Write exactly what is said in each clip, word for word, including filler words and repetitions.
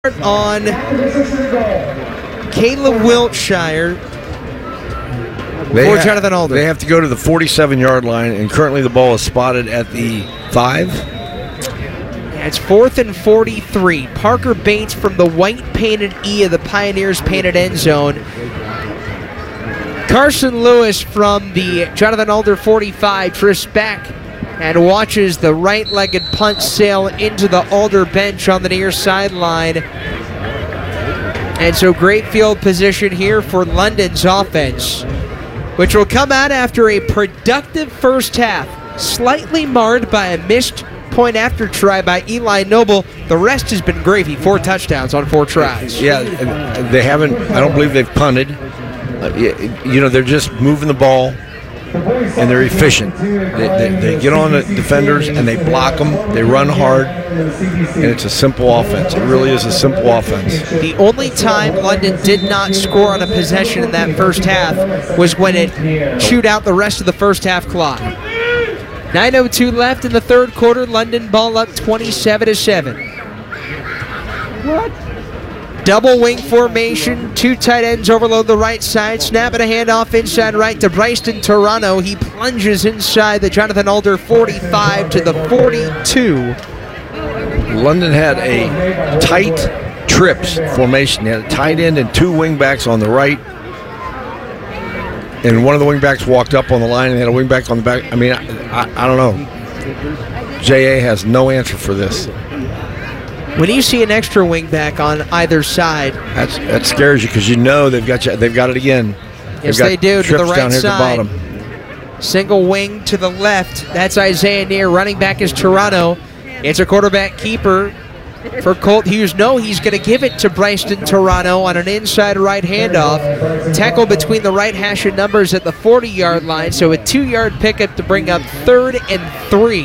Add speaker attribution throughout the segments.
Speaker 1: On Caleb Wiltshire
Speaker 2: They
Speaker 1: for
Speaker 2: ha-
Speaker 1: Jonathan Alder.
Speaker 2: They have to go to the forty-seven-yard line, and currently the ball is spotted at the five.
Speaker 1: Yeah, it's fourth and forty-three. Parker Bates from the white painted E of the Pioneers painted end zone. Carson Lewis from the Jonathan Alder forty-five drifts back and watches the right-legged punt sail into the Alder bench on the near sideline. And so great field position here for London's offense, which will come out after a productive first half, slightly marred by a missed point after try by Eli Noble. The rest has been gravy. Four touchdowns on four tries.
Speaker 2: Yeah, and they haven't, I don't believe they've punted. Uh, you know, they're just moving the ball, and they're efficient. They, they, they get on the defenders, and they block them. They run hard, and it's a simple offense. It really is a simple offense.
Speaker 1: The only time London did not score on a possession in that first half was when it chewed out the rest of the first half clock. nine oh two left in the third quarter. London ball up twenty-seven to seven. What? Double wing formation. Two tight ends overload the right side. Snap and a handoff inside right to Bryson Toronto. He plunges inside the Jonathan Alder forty-five to the forty-two.
Speaker 2: London had a tight trips formation. They had a tight end and two wingbacks on the right. And one of the wingbacks walked up on the line and had a wingback on the back. I mean, I, I, I don't know. J A has no answer for this.
Speaker 1: When you see an extra wingback on either side,
Speaker 2: That's, that scares you because you know they've got you, they've got it again.
Speaker 1: Yes,
Speaker 2: got
Speaker 1: they do, to
Speaker 2: trips
Speaker 1: the right
Speaker 2: down here
Speaker 1: side.
Speaker 2: at the bottom.
Speaker 1: Single wing to the left. That's Isaiah Neer. Running back is Toronto. It's a quarterback keeper for Colt Hughes. No, he's going to give it to Bryson Toronto on an inside right handoff. Tackle between the right hash of numbers at the forty-yard line. So a two-yard pickup to bring up third and three.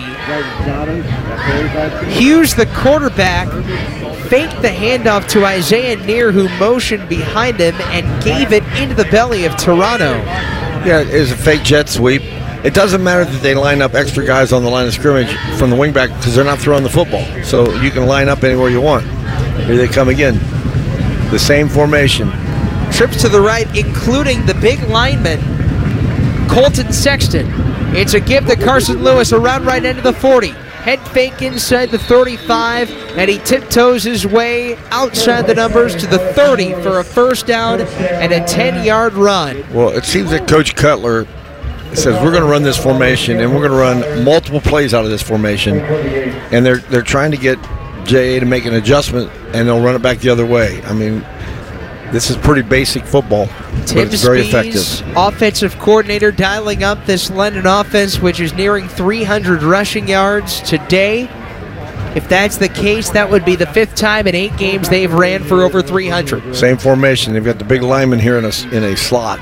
Speaker 1: Hughes, the quarterback, faked the handoff to Isaiah Neer, who motioned behind him and gave it into the belly of Toronto.
Speaker 2: Yeah, it was a fake jet sweep. It doesn't matter that they line up extra guys on the line of scrimmage from the wingback because they're not throwing the football. So you can line up anywhere you want. Here they come again. The same formation.
Speaker 1: Trips to the right, including the big lineman, Colton Sexton. It's a give to Carson Lewis around right end of the forty. Head fake inside the thirty-five, and he tiptoes his way outside the numbers to the thirty for a first down and a ten-yard run.
Speaker 2: Well, it seems that Coach Cutler says we're going to run this formation, and we're going to run multiple plays out of this formation, and they're they're trying to get J A to make an adjustment, and they'll run it back the other way. I mean, this is pretty basic football, but it's very effective.
Speaker 1: Offensive coordinator dialing up this London offense, which is nearing three hundred rushing yards today. If that's the case, that would be the fifth time in eight games they've ran for over three hundred.
Speaker 2: Same formation. They've got the big lineman here in a, in a slot.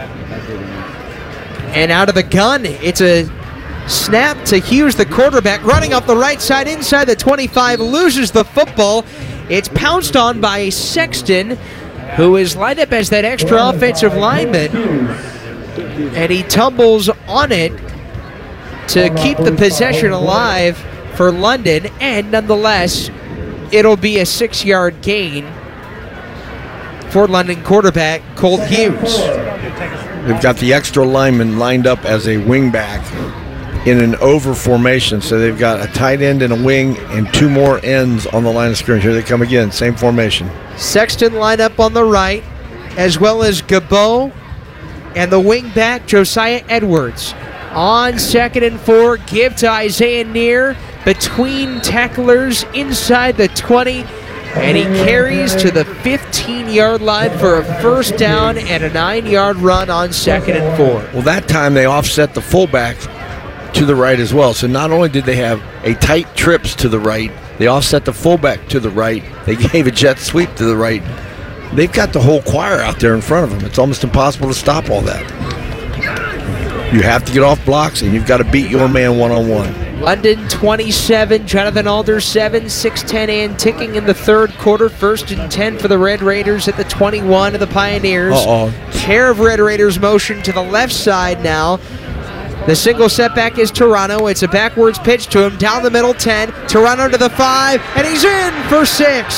Speaker 1: And out of the gun, it's a snap to Hughes, the quarterback, running up the right side inside the twenty-five, loses the football. It's pounced on by Sexton, who is lined up as that extra offensive lineman, and he tumbles on it to keep the possession alive for London, and nonetheless, it'll be a six-yard gain for London quarterback Colt Hughes.
Speaker 2: They've got the extra lineman lined up as a wingback in an over formation, so they've got a tight end and a wing and two more ends on the line of scrimmage. Here they come again, same formation.
Speaker 1: Sexton lined up on the right, as well as Gabo and the wing back Josiah Edwards. On second and four, give to Isaiah Neer between tacklers inside the twenty, and he carries to the fifteen-yard line for a first down and a nine-yard run on second and four.
Speaker 2: Well, that time they offset the fullback to the right as well. So not only did they have a tight trips to the right, they offset the fullback to the right. They gave a jet sweep to the right. They've got the whole choir out there in front of them. It's almost impossible to stop all that. You have to get off blocks, and you've got to beat your man one-on-one.
Speaker 1: London twenty-seven, Jonathan Alder seven, six ten and ticking in the third quarter. First and ten for the Red Raiders at the twenty-one of the Pioneers.
Speaker 2: Uh-oh.
Speaker 1: Pair of Red Raiders motion to the left side now. The single setback is Toronto. It's a backwards pitch to him down the middle, ten. Toronto to the five, and he's in for six.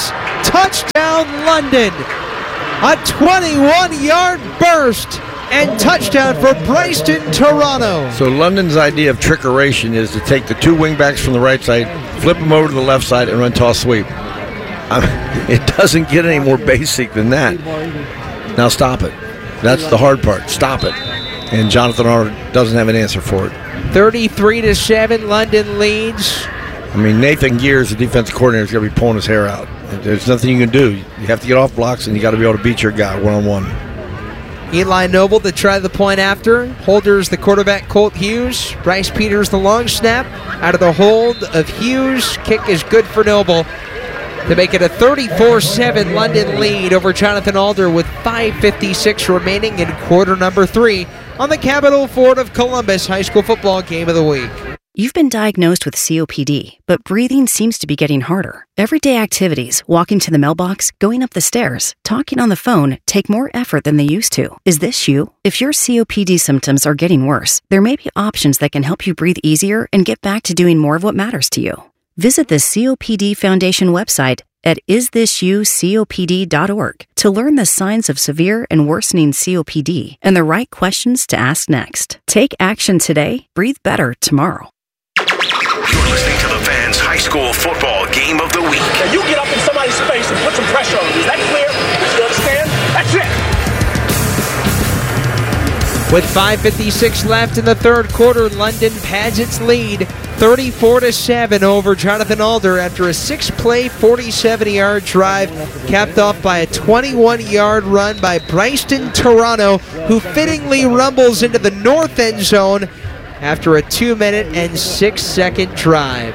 Speaker 1: touchdown London. A twenty-one-yard burst and touchdown for Bryceton Toronto.
Speaker 2: So London's idea of trickeration is to take the two wingbacks from the right side, flip them over to the left side, and run toss sweep. I mean, it doesn't get any more basic than that. Now stop it. That's the hard part. Stop it. And Jonathan Arnold doesn't have an answer for it.
Speaker 1: thirty-three to seven, London leads.
Speaker 2: I mean, Nathan Gears, the defensive coordinator, is going to be pulling his hair out. There's nothing you can do. You have to get off blocks, and you got to be able to beat your guy one-on-one.
Speaker 1: Eli Noble to try the point after. Holders the quarterback, Colt Hughes. Bryce Peters the long snap. Out of the hold of Hughes. Kick is good for Noble to make it a thirty-four seven London lead over Jonathan Alder with five fifty-six remaining in quarter number three on the Capital Ford of Columbus High School Football Game of the Week.
Speaker 3: You've been diagnosed with C O P D, but breathing seems to be getting harder. Everyday activities, walking to the mailbox, going up the stairs, talking on the phone, take more effort than they used to. Is this you? If your C O P D symptoms are getting worse, there may be options that can help you breathe easier and get back to doing more of what matters to you. Visit the C O P D Foundation website at is this you copd dot org to learn the signs of severe and worsening C O P D and the right questions to ask next. Take action today, breathe better tomorrow.
Speaker 4: You're listening to the Fans High School Football Game of the Week.
Speaker 5: Now you get up in somebody's face and put some pressure on them. Is that clear? You understand? That's it.
Speaker 1: With five fifty-six left in the third quarter, London pads its lead thirty-four to seven over Jonathan Alder after a six-play, forty-seven-yard drive capped off by a twenty-one-yard run by Bryceton Toronto, who fittingly rumbles into the north end zone after a two-minute and six-second drive.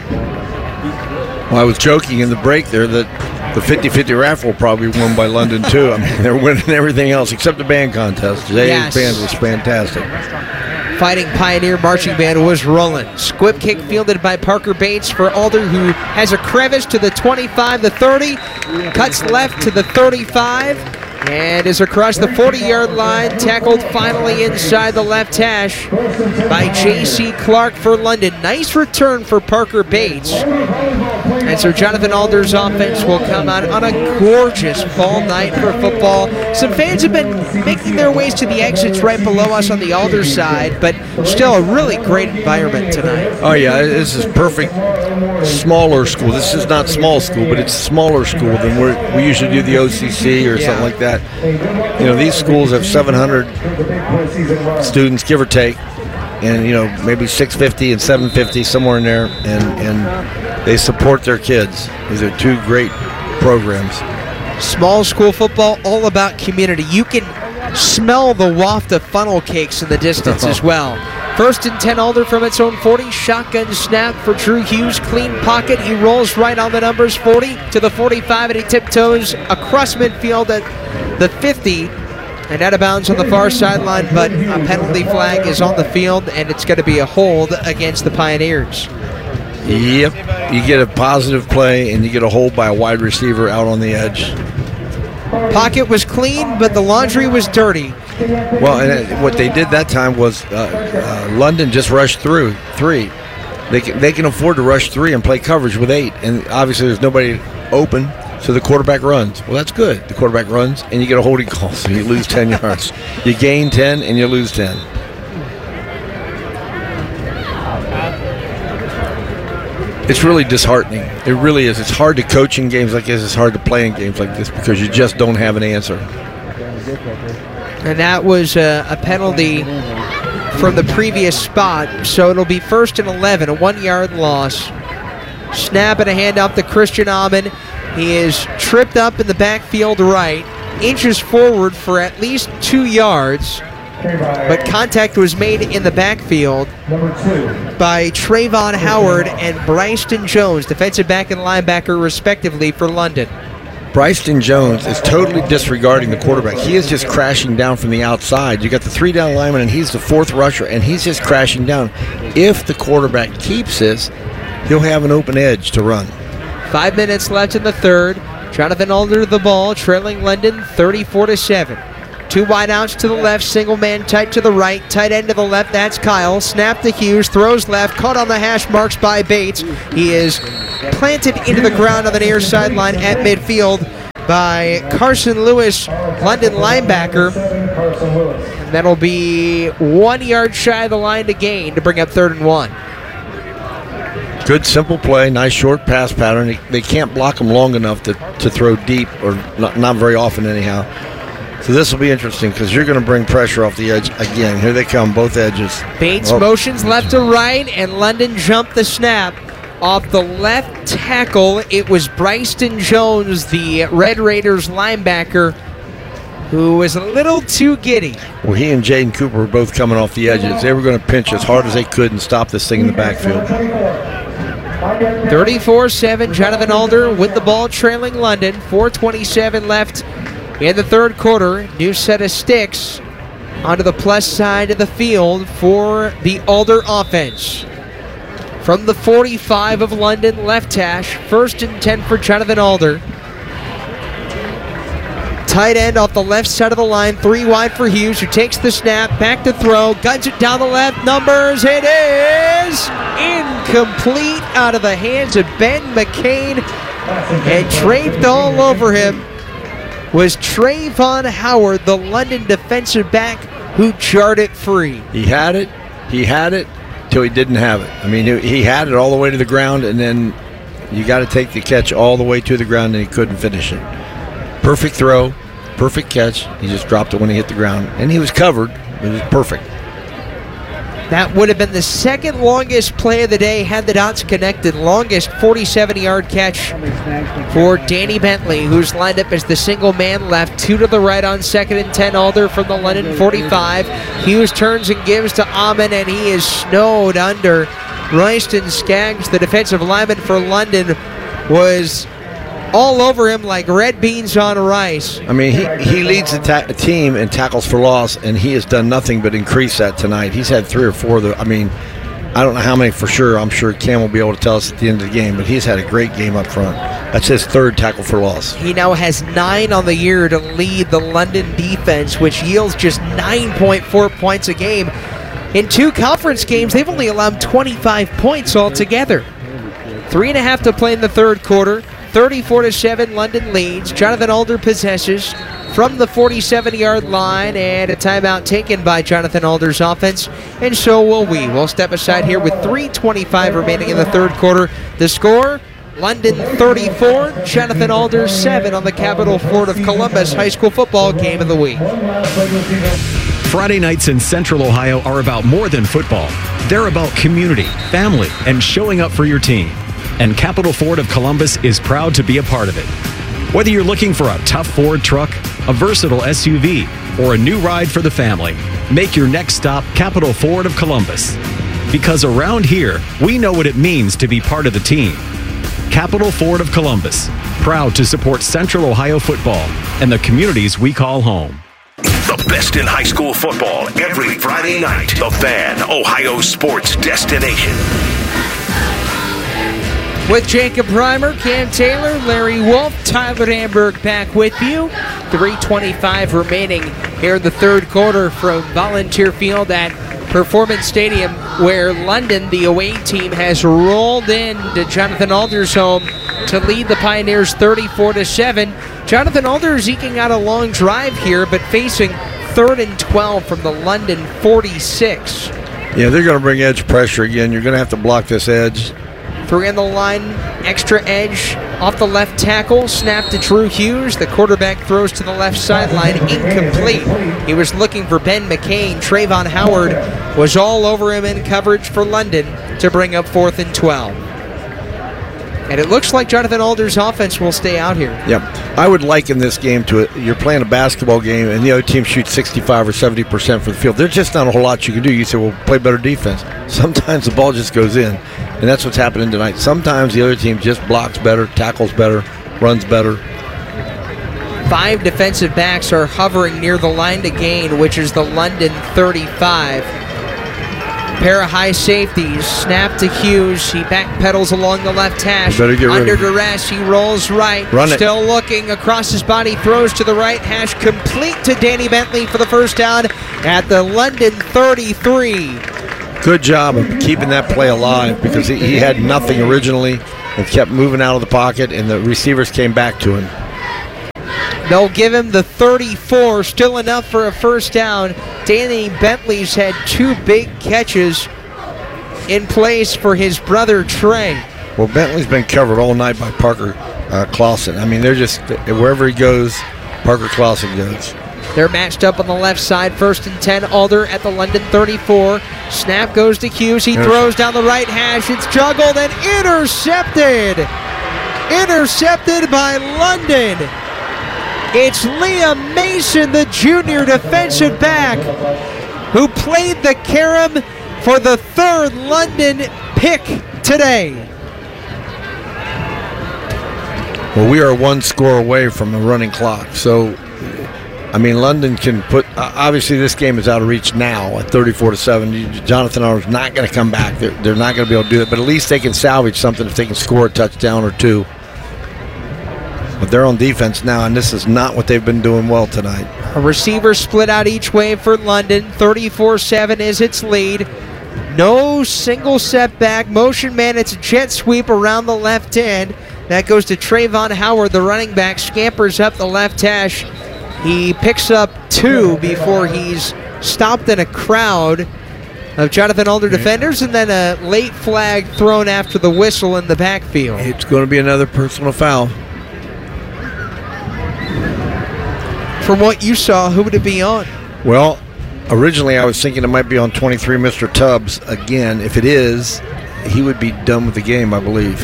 Speaker 2: Well, I was joking in the break there that the fifty-fifty raffle probably won by London, too. I mean, they're winning everything else except the band contest. Today's
Speaker 1: Yes.
Speaker 2: band was fantastic.
Speaker 1: Fighting Pioneer Marching Band was rolling. Squib kick fielded by Parker Bates for Alder, who has a crevice to the twenty-five, the thirty, cuts left to the thirty-five, and is across the forty-yard line, tackled finally inside the left hash by J C Clark for London. Nice return for Parker Bates. And so Jonathan Alder's offense will come out on a gorgeous fall night for football. Some fans have been making their ways to the exits right below us on the Alder side, but still a really great environment tonight.
Speaker 2: Oh, yeah, this is perfect. Smaller school. This is not small school, but it's smaller school than we're, we usually do the O C C or
Speaker 1: Yeah.
Speaker 2: something like that. You know, these schools have seven hundred students, give or take, and, you know, maybe six fifty and seven fifty, somewhere in there, and, and they support their kids. These are two great programs.
Speaker 1: Small school football, all about community. You can smell the waft of funnel cakes in the distance as well. First and ten, Alder from its own forty. Shotgun snap for Drew Hughes. Clean pocket. He rolls right on the numbers. forty to the forty-five, and he tiptoes across midfield at the fifty. And out of bounds on the far sideline, but a penalty flag is on the field, and it's going to be a hold against the Pioneers.
Speaker 2: Yep. You get a positive play, and you get a hold by a wide receiver out on the edge.
Speaker 1: Pocket was clean, but the laundry was dirty.
Speaker 2: Well, and what they did that time was uh, uh, London just rushed through three. They can, they can afford to rush three and play coverage with eight, and obviously there's nobody open, so the quarterback runs. Well, that's good. The quarterback runs, and you get a holding call, so you lose ten yards. You gain ten, and you lose ten. It's really disheartening. It really is. It's hard to coach in games like this. It's hard to play in games like this because you just don't have an answer.
Speaker 1: And that was a, a penalty from the previous spot, so it'll be first and eleven, a one-yard loss. Snap and a handoff to Christian Amon. He is tripped up in the backfield right, inches forward for at least two yards, but contact was made in the backfield by Trayvon Howard and Bryceton Jones, defensive back and linebacker respectively for London.
Speaker 2: Bryceton Jones is totally disregarding the quarterback. He is just crashing down from the outside. You got the three down lineman, and he's the fourth rusher, and he's just crashing down. If the quarterback keeps this, he'll have an open edge to run.
Speaker 1: Five minutes left in the third. Jonathan Alder the ball, trailing London thirty-four to seven. Two wideouts to the left, single man tight to the right, tight end to the left, that's Kyle. Snap to Hughes, throws left, caught on the hash marks by Bates. He is planted into the ground on the near sideline at midfield by Carson Lewis, London linebacker. And that'll be one yard shy of the line to gain to bring up third and one.
Speaker 2: Good simple play, nice short pass pattern. They can't block them long enough to, to throw deep, or not, not very often anyhow. So this will be interesting because you're going to bring pressure off the edge again. Here they come, both edges.
Speaker 1: Bates
Speaker 2: oh.
Speaker 1: motions left to right, and London jumped the snap. Off the left tackle, it was Bryston Jones, the Red Raiders linebacker, who was a little too giddy.
Speaker 2: Well, he and Jaden Cooper were both coming off the edges. They were going to pinch as hard as they could and stop this thing in the backfield.
Speaker 1: thirty-four seven, Jonathan Alder with the ball trailing London. four twenty-seven left in the third quarter. New set of sticks onto the plus side of the field for the Alder offense. From the forty-five of London, left hash, first and ten for Jonathan Alder. Tight end off the left side of the line, three wide for Hughes, who takes the snap, back to throw, guns it down the left, numbers, it is incomplete out of the hands of Ben McCain, and draped all over him was Trayvon Howard, the London defensive back, who jarred it free.
Speaker 2: He had it, he had it, till he didn't have it. I mean, he, he had it all the way to the ground, and then you got to take the catch all the way to the ground, and he couldn't finish it. Perfect throw, perfect catch. He just dropped it when he hit the ground, and he was covered. It was perfect.
Speaker 1: That would have been the second longest play of the day had the dots connected. Longest forty-seven-yard catch for Danny Bentley, who's lined up as the single man left. Two to the right on second and ten. Alder from the London forty-five. Hughes turns and gives to Amon, and he is snowed under. Royston Skaggs, the defensive lineman for London, was all over him like red beans on rice.
Speaker 2: I mean, he, he leads the ta- team in tackles for loss, and he has done nothing but increase that tonight. He's had three or four of the, I mean, I don't know how many for sure. I'm sure Cam will be able to tell us at the end of the game, but he's had a great game up front. That's his third tackle for loss.
Speaker 1: He now has nine on the year to lead the London defense, which yields just nine point four points a game. In two conference games, they've only allowed twenty-five points altogether. Three and a half to play in the third quarter. thirty-four to seven, London leads. Jonathan Alder possesses from the forty-seven-yard line, and a timeout taken by Jonathan Alder's offense, and so will we. We'll step aside here with three twenty-five remaining in the third quarter. The score, London thirty-four, Jonathan Alder seven on the Capital Ford of Columbus High School Football Game of the Week.
Speaker 6: Friday nights in Central Ohio are about more than football. They're about community, family, and showing up for your team. And Capital Ford of Columbus is proud to be a part of it. Whether you're looking for a tough Ford truck, a versatile S U V, or a new ride for the family, make your next stop Capital Ford of Columbus. Because around here, we know what it means to be part of the team. Capital Ford of Columbus, proud to support Central Ohio football and the communities we call home.
Speaker 4: The best in high school football every Friday night. The Fan, Ohio sports destination.
Speaker 1: With Jacob Reimer, Cam Taylor, Larry Wolf, Tyler Amberg back with you. three twenty-five remaining here in the third quarter from Volunteer Field at Performance Stadium, where London, the away team, has rolled in to Jonathan Alder's home to lead the Pioneers thirty-four to seven. Jonathan Alder is eking out a long drive here, but facing third and twelve from the London forty-six.
Speaker 2: Yeah, they're going to bring edge pressure again. You're going to have to block this edge.
Speaker 1: Three on the line, extra edge off the left tackle, snap to Drew Hughes. The quarterback throws to the left sideline, incomplete. He was looking for Ben McCain. Trayvon Howard was all over him in coverage for London to bring up fourth and twelve. And it looks like Jonathan Alder's offense will stay out here.
Speaker 2: Yep. I would liken this game to a, you're playing a basketball game and the other team shoots sixty-five or seventy percent from the field. There's just not a whole lot you can do. You say, well, play better defense. Sometimes the ball just goes in, and that's what's happening tonight. Sometimes the other team just blocks better, tackles better, runs better.
Speaker 1: Five defensive backs are hovering near the line to gain, which is the London thirty-five. pair of high safeties. Snap to Hughes. He backpedals along the left hash.
Speaker 2: You better get rid
Speaker 1: Under
Speaker 2: of it.
Speaker 1: duress, he rolls right.
Speaker 2: Run it.
Speaker 1: Still looking across his body. Throws to the right hash. Complete to Danny Bentley for the first down at the London thirty-three.
Speaker 2: Good job of keeping that play alive because he, he had nothing originally and kept moving out of the pocket, and the receivers came back to him.
Speaker 1: They'll give him the thirty-four, still enough for a first down. Danny Bentley's had two big catches in place for his brother Trey.
Speaker 2: Well, Bentley's been covered all night by Parker uh, Clausen. I mean, they're just, wherever he goes, Parker Clausen goes.
Speaker 1: They're matched up on the left side, first and ten. Alder at the London thirty-four. Snap goes to Hughes. He throws down the right hash. It's juggled and intercepted. Intercepted by London. It's Liam Mason, the junior defensive back, who played the carom for the third London pick today.
Speaker 2: Well, we are one score away from a running clock. So, I mean, London can put, uh, obviously this game is out of reach now at thirty-four to seven. Jonathan Arnold's not going to come back. They're, they're not going to be able to do it, but at least they can salvage something if they can score a touchdown or two. But they're on defense now, and this is not what they've been doing well tonight.
Speaker 1: A receiver split out each way for London. thirty-four seven is its lead. No single setback. Motion man, it's a jet sweep around the left end. That goes to Trayvon Howard, the running back. Scampers up the left hash. He picks up two before he's stopped in a crowd of Jonathan Alder defenders, and then a late flag thrown after the whistle in the backfield.
Speaker 2: It's going to be another personal foul.
Speaker 1: From what you saw, who would it be on?
Speaker 2: Well, originally I was thinking it might be on twenty-three, Mister Tubbs again. If it is, he would be done with the game, I believe.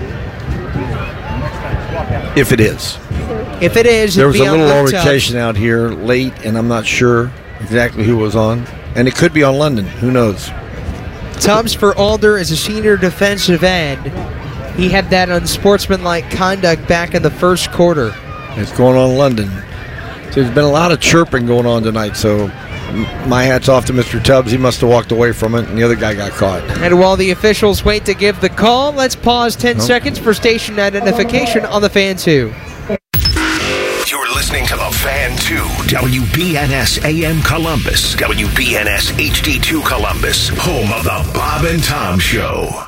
Speaker 2: If it is.
Speaker 1: If it is,
Speaker 2: there was
Speaker 1: it'd
Speaker 2: a
Speaker 1: be
Speaker 2: little
Speaker 1: on Luke
Speaker 2: altercation
Speaker 1: Tubbs
Speaker 2: out here late, and I'm not sure exactly who was on. And it could be on London. Who knows?
Speaker 1: Tubbs for Alder is a senior defensive end. He had that unsportsmanlike conduct back in the first quarter.
Speaker 2: It's going on London. So there's been a lot of chirping going on tonight, so my hat's off to Mister Tubbs. He must have walked away from it, and the other guy got caught.
Speaker 1: And while the officials wait to give the call, let's pause ten nope. seconds for station identification on the Fan two.
Speaker 4: You're listening to the Fan two, W B N S A M Columbus, W B N S H D two Columbus, home of the Bob and Tom Show.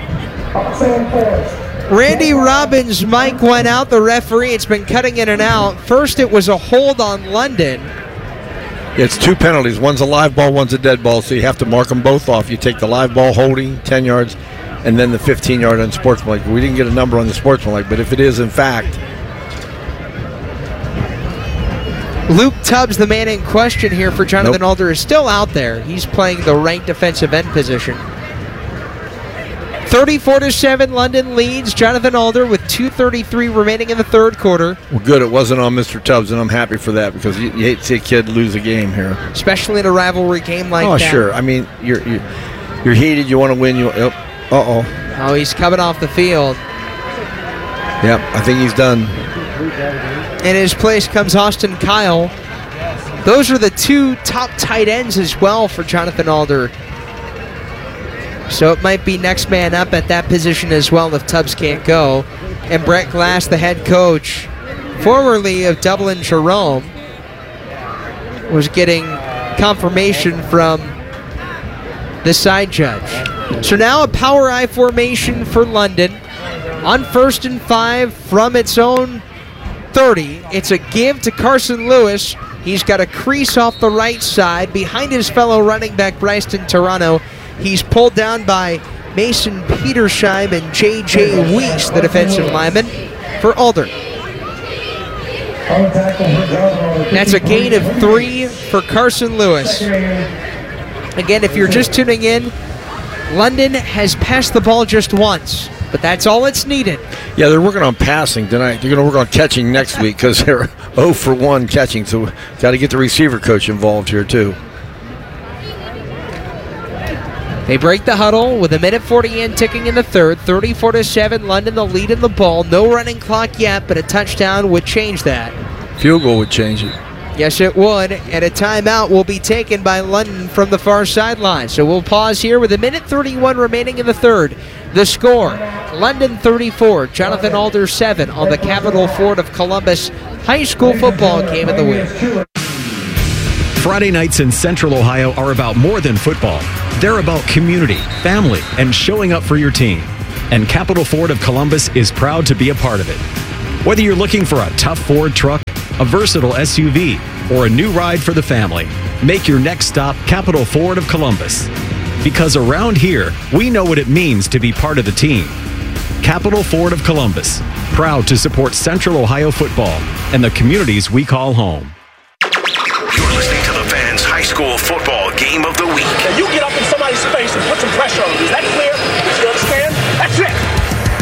Speaker 1: Randy Robbins' mic went out. The referee, it's been cutting in and out. First, it was a hold on London.
Speaker 2: It's two penalties. One's a live ball, one's a dead ball, so you have to mark them both off. You take the live ball holding, ten yards, and then the fifteen-yard unsportsmanlike. We didn't get a number on the sportsmanlike, but if it is, in fact...
Speaker 1: Luke Tubbs, the man in question here for Jonathan
Speaker 2: nope.
Speaker 1: Alder, is still out there. He's playing the right defensive end position. thirty-four to seven, London leads. Jonathan Alder with two thirty-three remaining in the third quarter.
Speaker 2: Well, good. It wasn't on Mister Tubbs, and I'm happy for that because you, you hate to see a kid lose a game here.
Speaker 1: Especially in a rivalry game like
Speaker 2: oh,
Speaker 1: that.
Speaker 2: Oh, sure. I mean, you're, you're you're heated. You want to win. You. Oh, uh-oh.
Speaker 1: Oh, he's coming off the field.
Speaker 2: Yep, I think he's done.
Speaker 1: In his place comes Austin Kyle. Those are the two top tight ends as well for Jonathan Alder. So it might be next man up at that position as well if Tubbs can't go. And Brett Glass, the head coach, formerly of Dublin Jerome, was getting confirmation from the side judge. So now a power I formation for London. On first and five from its own thirty, it's a give to Carson Lewis. He's got a crease off the right side behind his fellow running back Bryson Toronto. He's pulled down by Mason Petersheim and J J Weiss, the defensive lineman, for Alder. That's a gain of three for Carson Lewis. Again, if you're just tuning in, London has passed the ball just once, but that's all it's needed.
Speaker 2: Yeah, they're working on passing tonight. They're going to work on catching next week because they're oh for one catching, so got to get the receiver coach involved here too.
Speaker 1: They break the huddle with a minute forty in ticking in the third. thirty-four to seven, London the lead in the ball. No running clock yet, but a touchdown would change that.
Speaker 2: Field goal would change it.
Speaker 1: Yes, it would. And a timeout will be taken by London from the far sideline. So we'll pause here with a minute thirty-one remaining in the third. The score, London thirty-four, Jonathan Alder seven on the Capital Ford of Columbus High School football game of the week.
Speaker 6: Friday nights in Central Ohio are about more than football. They're about community, family, and showing up for your team. And Capital Ford of Columbus is proud to be a part of it. Whether you're looking for a tough Ford truck, a versatile S U V, or a new ride for the family, make your next stop Capital Ford of Columbus. Because around here, we know what it means to be part of the team. Capital Ford of Columbus, proud to support Central Ohio football and the communities we call home.
Speaker 4: You're listening to the Fans High School football game of the week.
Speaker 5: Now you get up in somebody's face and put some pressure on them. Is that clear? You understand? That's it.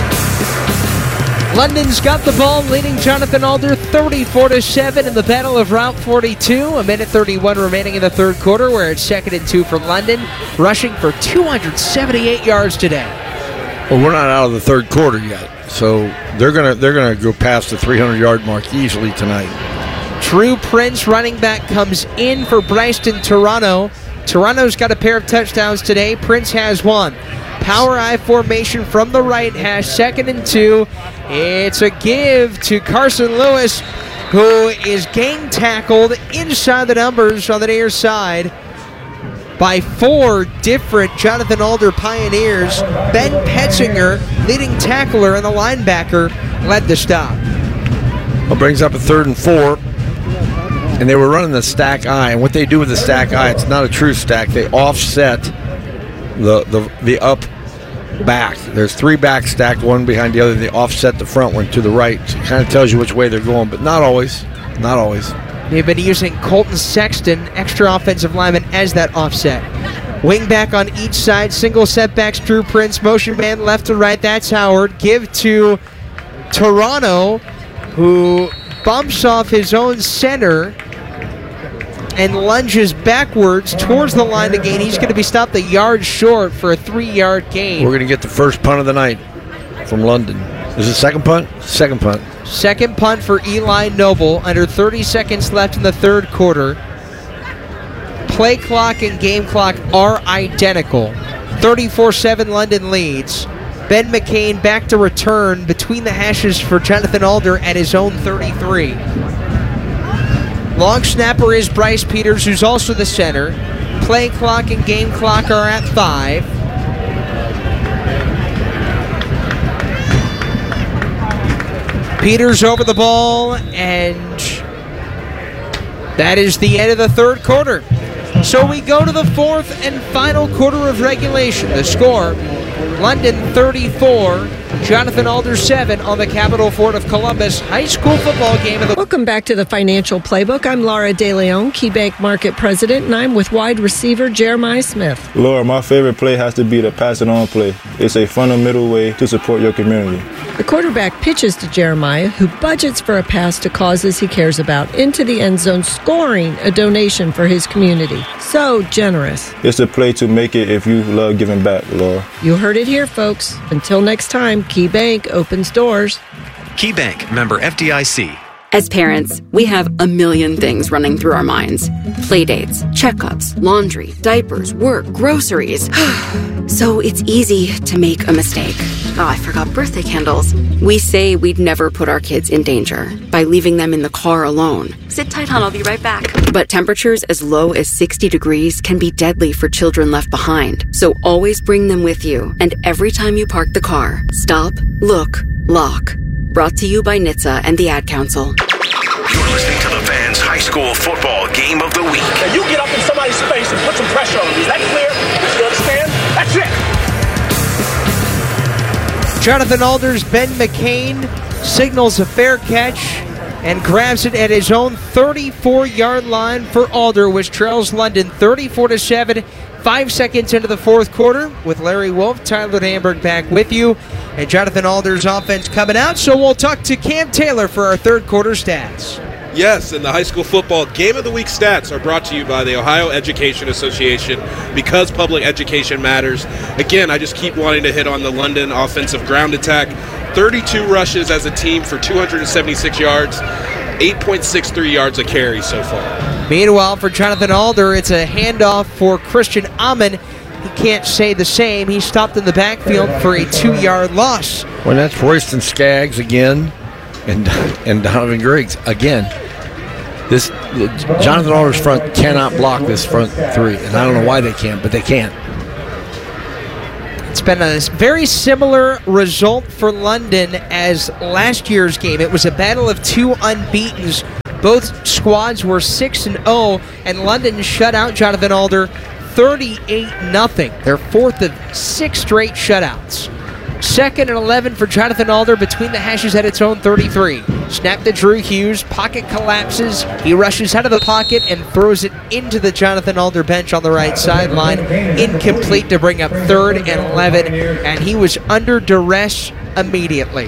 Speaker 1: London's got the ball, leading Jonathan Alder thirty-four to seven in the Battle of Route forty-two. A minute thirty-one remaining in the third quarter, where it's second and two for London, rushing for two hundred seventy-eight yards today.
Speaker 2: Well, we're not out of the third quarter yet, so they're gonna they're gonna go past the three hundred yard mark easily tonight.
Speaker 1: Drew Prince, running back, comes in for Bryson Toronto. Toronto's got a pair of touchdowns today. Prince has one. Power I formation from the right hash, second and two. It's a give to Carson Lewis, who is gang tackled inside the numbers on the near side by four different Jonathan Alder Pioneers. Ben Petzinger, leading tackler and the linebacker, led the stop.
Speaker 2: Well, brings up a third and four. And they were running the stack eye. And what they do with the stack eye, it's not a true stack. They offset the the, the up back. There's three back stacked, one behind the other. They offset the front one to the right. So it kind of tells you which way they're going, but not always. Not always.
Speaker 1: They've been using Colton Sexton, extra offensive lineman, as that offset. Wing back on each side, single setbacks, Drew Prince, motion man left to right, that's Howard. Give to Toronto, who bumps off his own center and lunges backwards towards the line to gain. He's going to be stopped a yard short for a three-yard gain.
Speaker 2: We're going to get the first punt of the night from London. Is it second punt? Second punt.
Speaker 1: Second punt for Eli Noble. Under thirty seconds left in the third quarter. Play clock and game clock are identical. thirty-four seven London leads. Ben McCain back to return between the hashes for Jonathan Alder at his own thirty-three. Long snapper is Bryce Peters, who's also the center. Play clock and game clock are at five. Peters over the ball, and that is the end of the third quarter. So we go to the fourth and final quarter of regulation. The score, London thirty-four, Jonathan Alder seven on the Capital Ford of Columbus High School football game of the
Speaker 7: Welcome back to the Financial Playbook. I'm Laura DeLeon, KeyBank Market President, and I'm with wide receiver Jeremiah Smith.
Speaker 8: Laura, my favorite play has to be the pass it on play. It's a fundamental way to support your community.
Speaker 7: The quarterback pitches to Jeremiah, who budgets for a pass to causes he cares about, into the end zone, scoring a donation for his community. So generous.
Speaker 8: It's a play to make it if you love giving back, Laura.
Speaker 7: You heard it here, folks. Until next time, KeyBank opens doors.
Speaker 6: KeyBank, member F D I C.
Speaker 9: As parents, we have a million things running through our minds. Playdates, checkups, laundry, diapers, work, groceries. So it's easy to make a mistake. Oh, I forgot birthday candles. We say we'd never put our kids in danger by leaving them in the car alone. Sit tight, hon, I'll be right back. But temperatures as low as sixty degrees can be deadly for children left behind. So always bring them with you. And every time you park the car, stop, look, lock. Brought to you by N H T S A and the Ad Council.
Speaker 4: You're listening to the Fans High School football game of the week.
Speaker 5: Now you get up in somebody's face and put some pressure on them. Is that clear? You understand? That's it.
Speaker 1: Jonathan Alder's Ben McCain signals a fair catch and grabs it at his own thirty-four yard line for Alder, which trails London thirty-four to seven. Five seconds into the fourth quarter with Larry Wolf, Tyler Hamburg back with you, and Jonathan Alder's offense coming out. So we'll talk to Cam Taylor for our third quarter stats.
Speaker 10: Yes, and the high school football Game of the Week stats are brought to you by the Ohio Education Association, because public education matters. Again, I just keep wanting to hit on the London offensive ground attack. thirty-two rushes as a team for two hundred seventy-six yards. eight point six three yards a carry so far.
Speaker 1: Meanwhile, for Jonathan Alder, it's a handoff for Christian Amon. He can't say the same. He stopped in the backfield for a two-yard loss.
Speaker 2: Well, that's Royston Skaggs again, and and Donovan Griggs again. This Jonathan Alder's front cannot block this front three, and I don't know why they can't, but they can't.
Speaker 1: It's been a very similar result for London as last year's game. It was a battle of two unbeatens. Both squads were six and oh, and London shut out Jonathan Alder thirty-eight nothing. Their fourth of six straight shutouts. Second and eleven for Jonathan Alder between the hashes at its own thirty-three. Snap to Drew Hughes. Pocket collapses. He rushes out of the pocket and throws it into the Jonathan Alder bench on the right sideline. Incomplete to bring up third and eleven, and he was under duress immediately.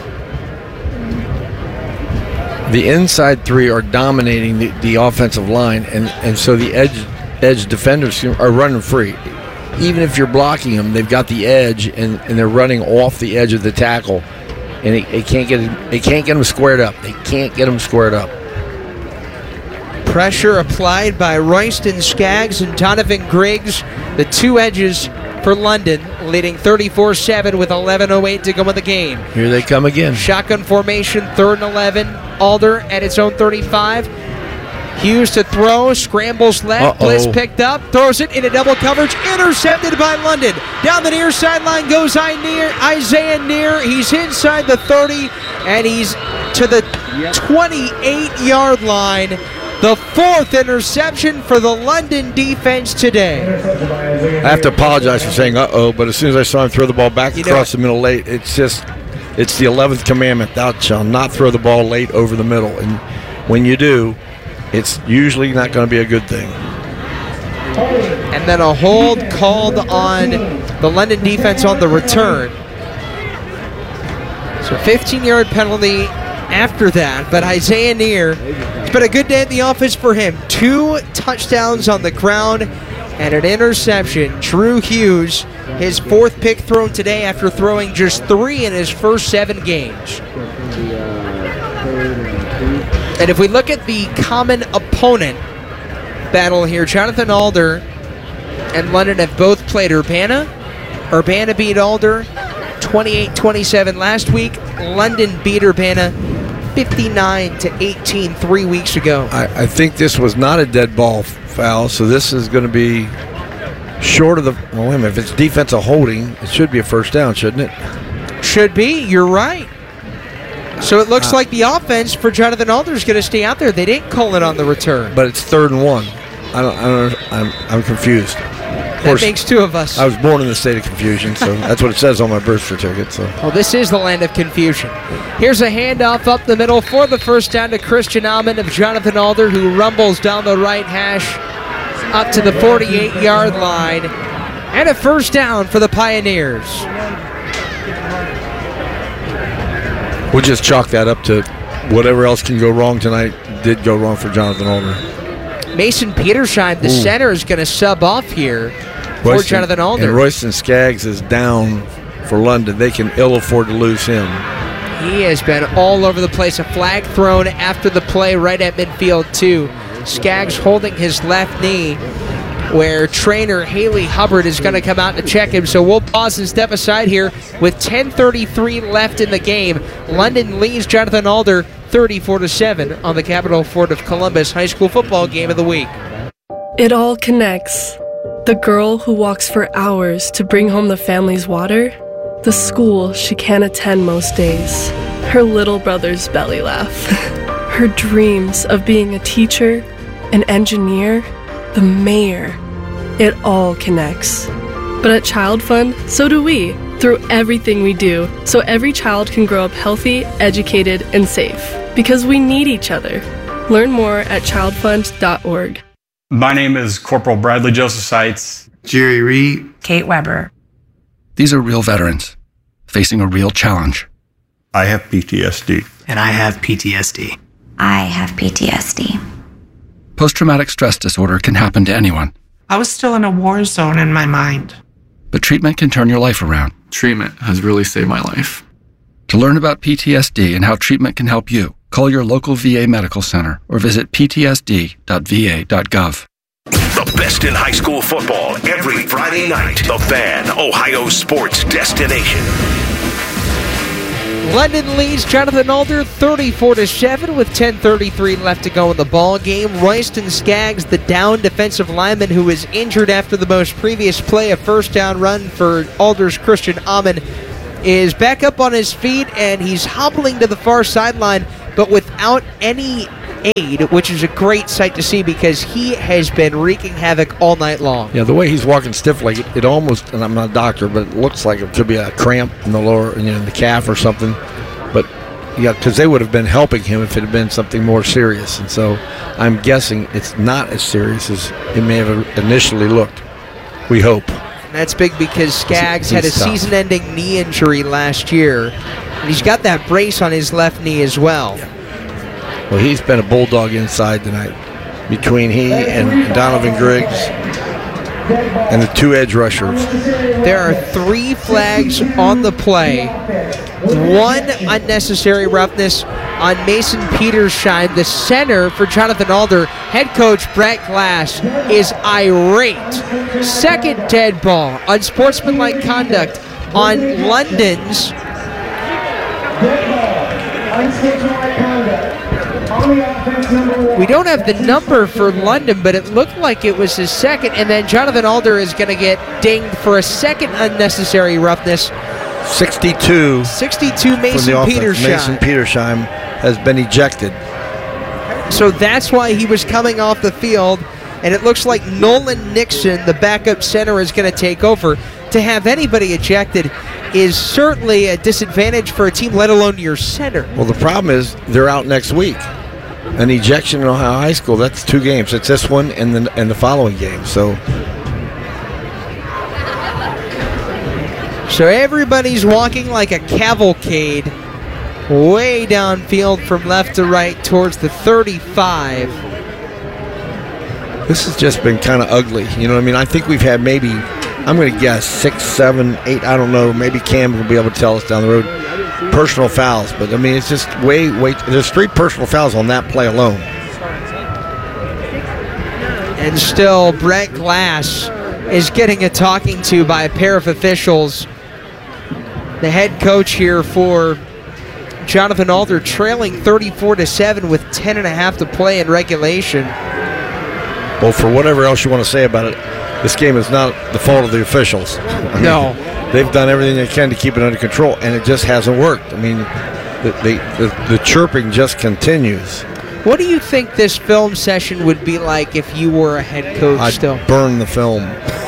Speaker 2: The inside three are dominating the, the offensive line, and, and so the edge edge defenders are running free. Even if you're blocking them, they've got the edge, and, and they're running off the edge of the tackle, and they, they can't get they can't get them squared up. They can't get them squared up.
Speaker 1: Pressure applied by Royston Skaggs and Donovan Griggs, the two edges for London, leading thirty-four seven with eleven oh eight to go in the game.
Speaker 2: Here they come again.
Speaker 1: Shotgun formation, third and eleven. Alder at its own thirty-five. Hughes to throw, scrambles left,
Speaker 2: Uh-oh.
Speaker 1: Bliss picked up, throws it into double coverage, intercepted by London. Down the near sideline goes Isaiah Neer. He's inside the thirty, and he's to the twenty-eight-yard line. The fourth interception for the London defense today.
Speaker 2: I have to apologize for saying uh-oh, but as soon as I saw him throw the ball back
Speaker 1: you
Speaker 2: across the middle late, it's just, it's the eleventh commandment, thou shalt not throw the ball late over the middle. And when you do, it's usually not going to be a good thing.
Speaker 1: And then a hold called on the London defense on the return. So fifteen-yard penalty after that, but Isaiah Neer, it's been a good day at the office for him. Two touchdowns on the ground and an interception. Drew Hughes, his fourth pick thrown today after throwing just three in his first seven games. And if we look at the common opponent battle here, Jonathan Alder and London have both played Urbana. Urbana beat Alder twenty-eight twenty-seven last week. London beat Urbana fifty-nine to eighteen three weeks ago.
Speaker 2: I, I think this was not a dead ball foul, so this is going to be short of the, well, wait a minute, if it's defensive holding, it should be a first down, shouldn't it?
Speaker 1: Should be, you're right. So it looks uh, like the offense for Jonathan Alder is going to stay out there. They didn't call it on the return.
Speaker 2: But it's third and one. I don't, I don't I'm, I'm confused.
Speaker 1: Of course, that makes two of us.
Speaker 2: I was born in the state of confusion, so that's what it says on my birth certificate. So.
Speaker 1: Well, this is the land of confusion. Here's a handoff up the middle for the first down to Christian Amon of Jonathan Alder, who rumbles down the right hash up to the forty-eight-yard line. And a first down for the Pioneers.
Speaker 2: We'll just chalk that up to whatever else can go wrong tonight did go wrong for Jonathan Alder.
Speaker 1: Mason Petersheim, the Ooh. center, is going to sub off here for
Speaker 2: Royston,
Speaker 1: Jonathan Alder.
Speaker 2: And Royston Skaggs is down for London. They can ill afford to lose him.
Speaker 1: He has been all over the place. A flag thrown after the play right at midfield, too. Skaggs holding his left knee, where trainer Haley Hubbard is going to come out to check him. So we'll pause and step aside here with ten thirty-three left in the game. London leads Jonathan Alder thirty-four to seven on the Capital Ford of Columbus High School Football Game of the Week.
Speaker 11: It all connects. The girl who walks for hours to bring home the family's water. The school she can't attend most days. Her little brother's belly laugh. Her dreams of being a teacher, an engineer, the mayor. It all connects. But at Child Fund, so do we, through everything we do, so every child can grow up healthy, educated, and safe. Because we need each other. Learn more at child fund dot org.
Speaker 12: My name is Corporal Bradley Joseph Seitz.
Speaker 13: Jerry Reed.
Speaker 14: Kate Weber.
Speaker 15: These are real veterans facing a real challenge.
Speaker 12: I have P T S D.
Speaker 13: And I have P T S D.
Speaker 16: I have P T S D.
Speaker 15: Post-traumatic stress disorder can happen to anyone.
Speaker 14: I was still in a war zone in my mind.
Speaker 15: But treatment can turn your life around.
Speaker 17: Treatment has really saved my life.
Speaker 15: To learn about P T S D and how treatment can help you, Call your local V A medical center or visit p t s d dot v a dot gov.
Speaker 4: The best in high school football every Friday night. The Fan, Ohio's sports destination.
Speaker 1: London leads Jonathan Alder thirty-four to seven with ten thirty-three left to go in the ball game. Royston Skaggs, the down defensive lineman who was injured after the most previous play, a first down run for Alder's Christian Amon, is back up on his feet, and he's hobbling to the far sideline, but without any aid, which is a great sight to see because he has been wreaking havoc all night long.
Speaker 2: Yeah, the way he's walking stiff, like it, it almost, and I'm not a doctor, but it looks like it could be a cramp in the lower, you know, in the calf or something. But yeah, because they would have been helping him if it had been something more serious. And so I'm guessing it's not as serious as it may have initially looked. We hope.
Speaker 1: And that's big because Skaggs had a
Speaker 2: tough.
Speaker 1: season-ending knee injury last year, and he's got that brace on his left knee as well.
Speaker 2: Yeah. Well, he's been a bulldog inside tonight between he and Donovan Griggs and the two edge rushers.
Speaker 1: There are three flags on the play. One unnecessary roughness on Mason Petersheim, the center for Jonathan Alder. Head coach Brett Glass is irate. Second dead ball, unsportsmanlike conduct on London's. Unsportsmanlike conduct. We don't have the number for London, but it looked like it was his second, and then Jonathan Alder is going to get dinged for a second unnecessary roughness.
Speaker 2: sixty-two.
Speaker 1: sixty-two Mason Petersheim.
Speaker 2: Mason Petersheim has been ejected.
Speaker 1: So that's why he was coming off the field, and it looks like Nolan Nixon, the backup center, is going to take over. To have anybody ejected is certainly a disadvantage for a team, let alone your center.
Speaker 2: Well, the problem is they're out next week. An ejection in Ohio High School, that's two games. It's this one and the, and the following game. So
Speaker 1: So everybody's walking like a cavalcade way downfield from left to right towards the thirty-five.
Speaker 2: This has just been kind of ugly. You know what I mean? I think we've had maybe, I'm going to guess, six, seven, eight, I don't know. Maybe Cam will be able to tell us down the road. Personal fouls. But, I mean, it's just way, way, there's three personal fouls on that play alone.
Speaker 1: And still, Brett Glass is getting a talking to by a pair of officials. The head coach here for Jonathan Alder trailing thirty-four to seven with ten and a half to play in regulation.
Speaker 2: Well, for whatever else you want to say about it, this game is not the fault of the officials. I mean,
Speaker 1: no.
Speaker 2: They've done everything they can to keep it under control, and it just hasn't worked. I mean, the, the, the, the chirping just continues.
Speaker 1: What do you think this film session would be like if you were a head coach
Speaker 2: I'd
Speaker 1: still?
Speaker 2: burn the film.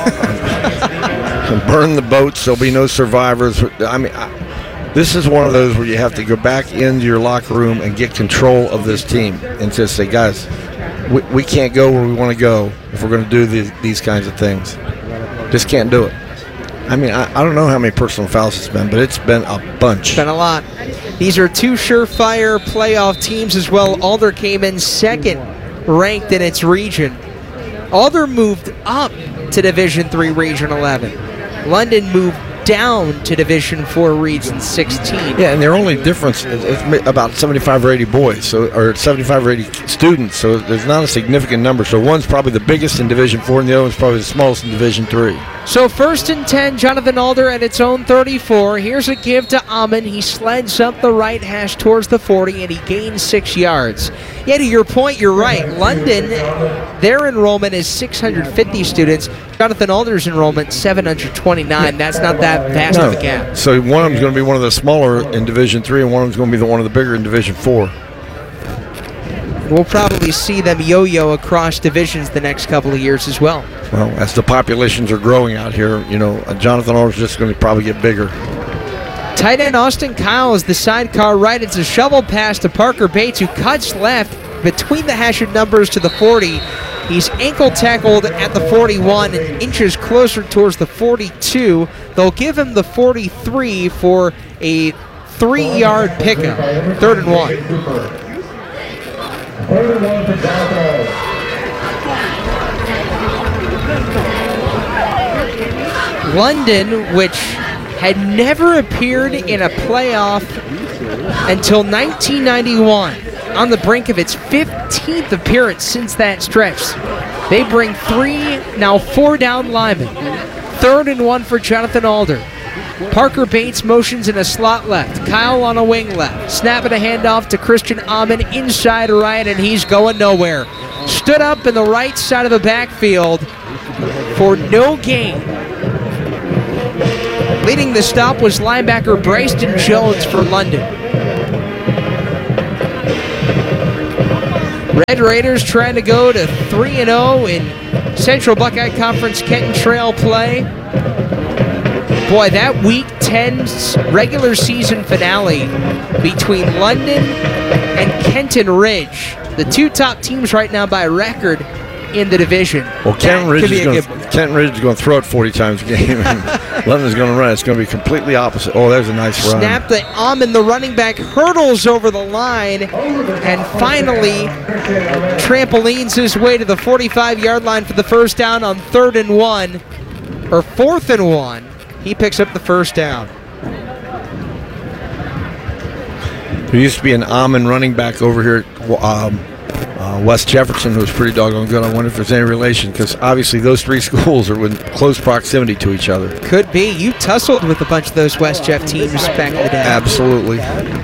Speaker 2: Burn the boats. There'll be no survivors. I mean, I, this is one of those where you have to go back into your locker room and get control of this team and just say, guys, we, we can't go where we want to go if we're going to do these, these kinds of things. Just can't do it. I mean, I, I don't know how many personal fouls it's been, but it's been a bunch.
Speaker 1: It's been a lot. These are two surefire playoff teams as well. Alder came in second ranked in its region. Alder moved up to Division three Region eleven. London moved down to Division four Region sixteen.
Speaker 2: Yeah, and their only difference is it's about seventy-five or eighty boys, so or seventy-five or eighty students, so there's not a significant number. So one's probably the biggest in Division four, and the other one's probably the smallest in Division three.
Speaker 1: So first and ten, Jonathan Alder at its own thirty-four. Here's a give to Amon. He sleds up the right hash towards the forty, and he gains six yards. Yeah, to your point, you're right. London, their enrollment is six hundred fifty students. Jonathan Alder's enrollment, seven hundred twenty-nine. That's not that vast
Speaker 2: No.
Speaker 1: of a gap.
Speaker 2: So one of them's going to be one of the smaller in Division three, and one of them's going to be the one of the bigger in Division four.
Speaker 1: We'll probably see them yo-yo across divisions the next couple of years as well.
Speaker 2: Well, as the populations are growing out here, you know, Jonathan Alder's just going to probably get bigger.
Speaker 1: Tight end Austin Kyle is the sidecar right. It's a shovel pass to Parker Bates, who cuts left between the hashed numbers to the forty. He's ankle tackled at the forty-one and inches closer towards the forty-two. They'll give him the forty-three for a three-yard pickup. Third and one.
Speaker 17: Third and one for Jonathan.
Speaker 1: London, which had never appeared in a playoff until nineteen ninety-one. on the brink of its fifteenth appearance since that stretch. They bring three, now four down linemen. Third and one for Jonathan Alder. Parker Bates motions in a slot left. Kyle on a wing left. Snapping a handoff to Christian Amon inside right, and he's going nowhere. Stood up in the right side of the backfield for no gain. Leading the stop was linebacker Brayston Jones for London. Red Raiders trying to go to three and oh in Central Buckeye Conference Kenton Trail play. Boy, that Week ten regular season finale between London and Kenton Ridge, the two top teams right now by record in the division.
Speaker 2: Well, Kenton Ridge, is going to, Kenton Ridge is going to throw it forty times a game, and London's going to run. It's going to be completely opposite. Oh, there's a nice run.
Speaker 1: Snap the Amon, the running back, hurdles over the line, and finally trampolines his way to the forty-five-yard line for the first down on third and one, or fourth and one. He picks up the first down.
Speaker 2: There used to be an Amon running back over here at um, uh, West Jefferson who was pretty doggone good. I wonder if there's any relation, because obviously those three schools are in close proximity to each other.
Speaker 1: Could be. You tussled with a bunch of those West Jeff teams back in the day.
Speaker 2: Absolutely.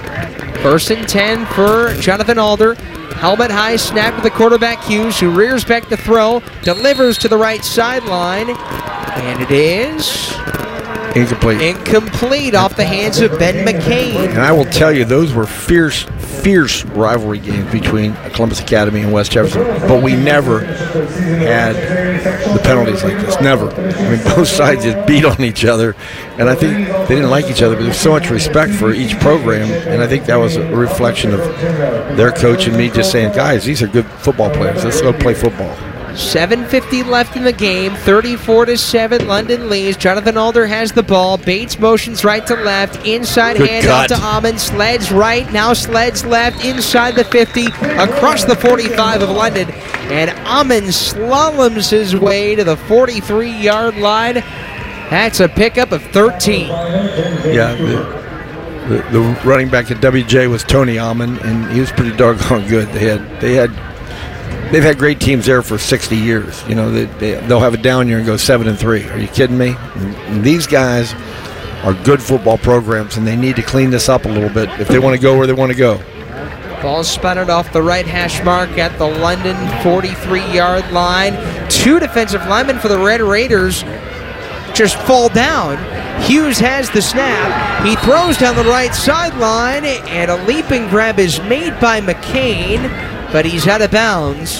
Speaker 1: First and ten for Jonathan Alder. Helmet high snap to the quarterback Hughes, who rears back to throw, delivers to the right sideline, and it is...
Speaker 2: Incomplete.
Speaker 1: Incomplete off the hands of Ben McCain.
Speaker 2: And I will tell you, those were fierce, fierce rivalry games between Columbus Academy and West Jefferson. But we never had the penalties like this. Never. I mean, both sides just beat on each other. And I think they didn't like each other, but there's so much respect for each program. And I think that was a reflection of their coach and me just saying, guys, these are good football players. Let's go play football.
Speaker 1: seven fifty left in the game, thirty-four to seven, London leads. Jonathan Alder has the ball. Bates motions right to left, inside handoff to Amon, sleds right, now sleds left, inside the fifty, across the forty-five of London, and Amon slaloms his way to the forty-three-yard line. That's a pickup of thirteen.
Speaker 2: Yeah, the, the, the running back at W J was Tony Amon, and he was pretty doggone good. They had, they had They've had great teams there for sixty years. You know, they, they, they'll have a down year and go seven and three. Are you kidding me? And these guys are good football programs, and they need to clean this up a little bit if they want to go where they want to go.
Speaker 1: Ball sputtered off the right hash mark at the London forty-three-yard line. Two defensive linemen for the Red Raiders just fall down. Hughes has the snap. He throws down the right sideline, and a leaping grab is made by McCain, but he's out of bounds.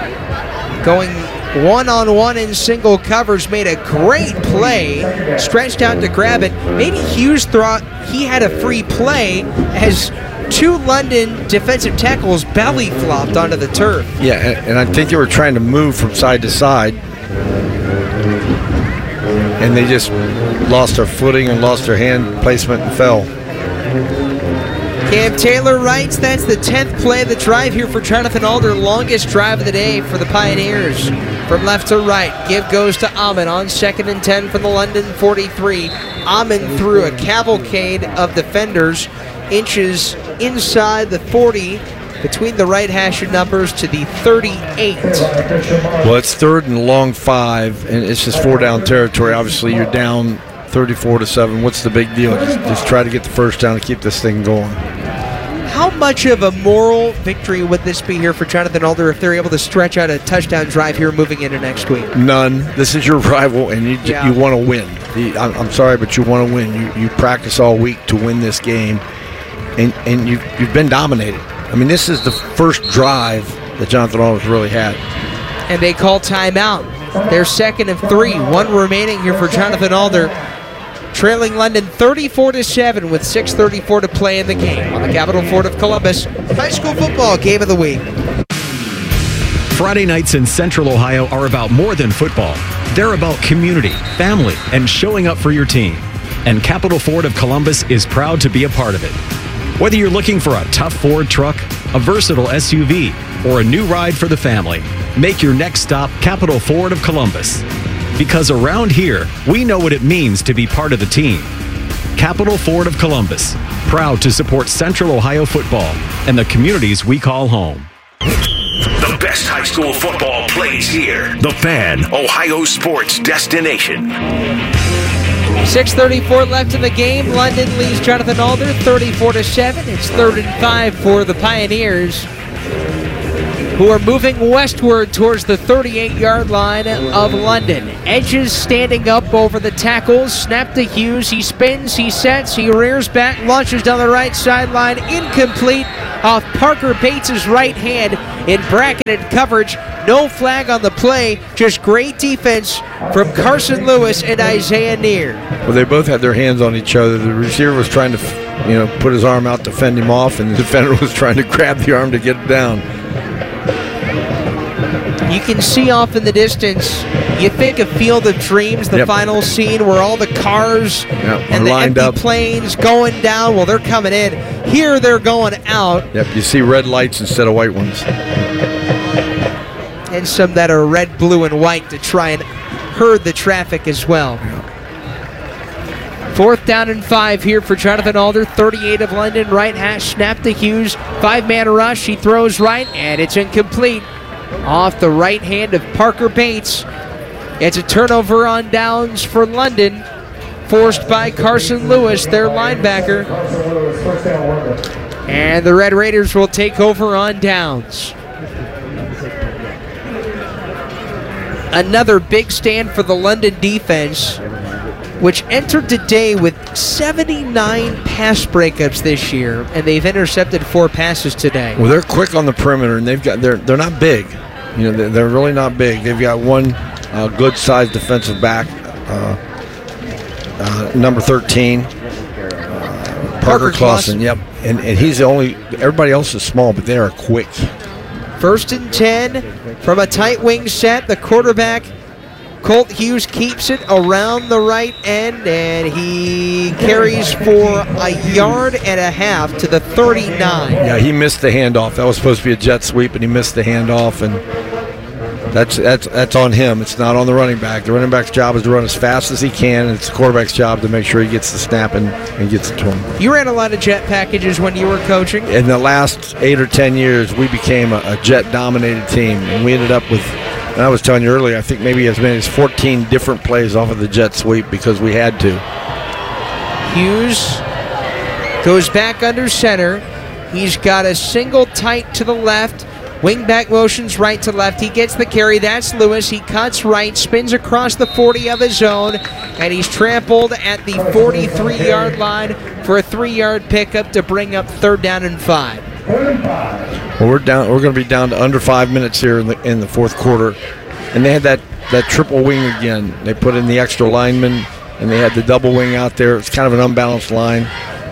Speaker 1: Going one-on-one in single covers, made a great play, stretched out to grab it. Maybe Hughes thought he had a free play as two London defensive tackles belly flopped onto the turf.
Speaker 2: Yeah, and, and I think they were trying to move from side to side, and they just lost their footing and lost their hand placement and fell.
Speaker 1: Cam Taylor writes, that's the tenth play of the drive here for Jonathan Alder. Longest drive of the day for the Pioneers. From left to right, give goes to Amon on second and ten from the London forty-three. Amon through a cavalcade of defenders, inches inside the forty, between the right hash numbers to the thirty-eight.
Speaker 2: Well, it's third and long five, and it's just four down territory. Obviously, you're down thirty-four to seven. What's the big deal? Just, just try to get the first down and keep this thing going.
Speaker 1: How much of a moral victory would this be here for Jonathan Alder if they're able to stretch out a touchdown drive here moving into next week?
Speaker 2: None. This is your rival, and you
Speaker 1: Yeah.
Speaker 2: you want to win. The- I'm, I'm sorry, but you want to win. You you practice all week to win this game, and and you you've been dominated. I mean, this is the first drive that Jonathan Alder's really had.
Speaker 1: And they call timeout. They're second of three. One remaining here for Jonathan Alder. Trailing London thirty-four to seven with six thirty-four to play in the game on the Capitol Ford of Columbus. High school football game of the week.
Speaker 6: Friday nights in Central Ohio are about more than football. They're about community, family, and showing up for your team. And Capitol Ford of Columbus is proud to be a part of it. Whether you're looking for a tough Ford truck, a versatile S U V, or a new ride for the family, make your next stop Capitol Ford of Columbus. Because around here, we know what it means to be part of the team. Capital Ford of Columbus, proud to support Central Ohio football and the communities we call home.
Speaker 4: The best high school football plays here. The Fan, Ohio sports destination.
Speaker 1: six thirty-four left in the game. London leads Jonathan Alder thirty-four to seven. It's third and five for the Pioneers, who are moving westward towards the thirty-eight-yard line of London. Edges standing up over the tackles. Snap to Hughes. He spins, he sets, he rears back, launches down the right sideline. Incomplete off Parker Bates' right hand in bracketed coverage. No flag on the play, just great defense from Carson Lewis and Isaiah Neer.
Speaker 2: Well, they both had their hands on each other. The receiver was trying to, you know, put his arm out to fend him off, and the defender was trying to grab the arm to get it down.
Speaker 1: You can see off in the distance, you think of Field of Dreams, the
Speaker 2: Yep.
Speaker 1: final scene where all the cars
Speaker 2: Yep,
Speaker 1: and
Speaker 2: are
Speaker 1: the
Speaker 2: lined
Speaker 1: empty
Speaker 2: up.
Speaker 1: planes going down. Well, they're coming in. Here they're going out,
Speaker 2: Yep, you see red lights instead of white ones.
Speaker 1: and some that are red, blue, and white to try and herd the traffic as well. Fourth down and five here for Jonathan Alder. thirty-eight of London, right hash, snap to Hughes. Five-man rush, he throws right, and it's incomplete. Off the right hand of Parker Bates. It's a turnover on downs for London, forced by Carson Lewis, their linebacker. And the Red Raiders will take over on downs. Another big stand for the London defense, which entered today with seventy-nine pass breakups this year, and they've intercepted four passes today.
Speaker 2: Well, they're quick on the perimeter, and they've got they're they're not big. You know, they're, they're really not big. They've got one uh, good-sized defensive back, uh, uh, number thirteen, uh, Parker,
Speaker 1: Parker
Speaker 2: Clausen.
Speaker 1: Clausen.
Speaker 2: Yep, and and he's the only. Everybody else is small, but they are quick.
Speaker 1: First and ten from a tight wing set. The quarterback, Colt Hughes, keeps it around the right end, and he carries for a yard and a half to the thirty-nine.
Speaker 2: Yeah, he missed the handoff. That was supposed to be a jet sweep, and he missed the handoff, and that's that's that's on him. It's not on the running back. The running back's job is to run as fast as he can, and it's the quarterback's job to make sure he gets the snap and, and gets it to him.
Speaker 1: You ran a lot of jet packages when you were coaching.
Speaker 2: In the last eight or ten years, we became a, a jet-dominated team, and we ended up with, and I was telling you earlier, I think maybe as many as fourteen different plays off of the jet sweep because we had to.
Speaker 1: Hughes goes back under center. He's got a single tight to the left. Wing back motions right to left. He gets the carry. That's Lewis. He cuts right, spins across the forty of his own, and he's trampled at the forty-three-yard line for a three-yard pickup to bring up third down and five.
Speaker 2: Well, we're down. We're going to be down to under five minutes here in the in the fourth quarter, and they had that that triple wing again. They put in the extra lineman, and they had the double wing out there. It's kind of an unbalanced line.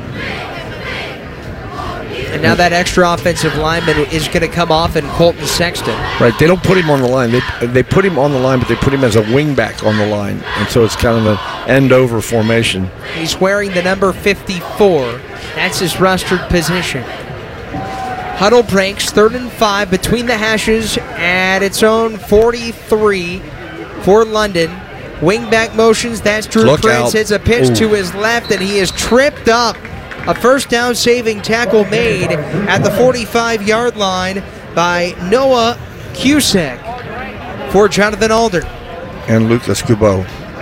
Speaker 1: And now that extra offensive lineman is going to come off in Colton Sexton.
Speaker 2: Right, they don't put him on the line. They they put him on the line, but they put him as a wing back on the line, and so it's kind of an end-over formation.
Speaker 1: He's wearing the number fifty-four. That's his rostered position. Huddle breaks, third and five between the hashes at its own forty-three for London. Wingback motions, that's Drew
Speaker 2: Look
Speaker 1: Prince.
Speaker 2: out.
Speaker 1: It's a pitch
Speaker 2: Ooh.
Speaker 1: to his left, and he is tripped up. A first down saving tackle made at the forty-five-yard line by Noah Cusack for Jonathan Alder.
Speaker 2: And Lucas Kubo.